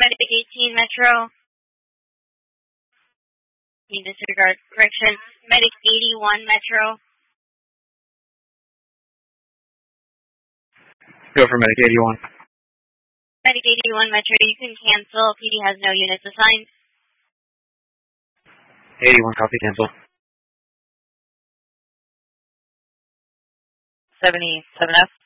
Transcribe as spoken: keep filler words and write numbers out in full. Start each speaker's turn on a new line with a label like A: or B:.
A: Medic eighteen Metro. You disregard correction. Medic eighty-one Metro.
B: Go for Medic eighty-one.
A: Medic eighty-one Metro, you can cancel. P D has no units assigned.
B: eighty-one, copy, cancel.
C: seventy-seven F.